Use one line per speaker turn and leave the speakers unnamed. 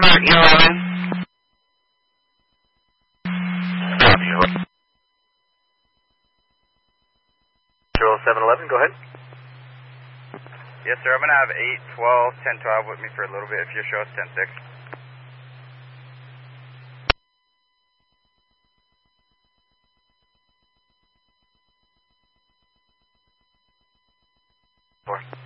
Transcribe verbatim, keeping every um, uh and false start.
November eleven.
seven eleven, go ahead.
Yes, sir. I'm going to have eight twelve, ten twelve with me for a little bit if your show is ten six.
Four.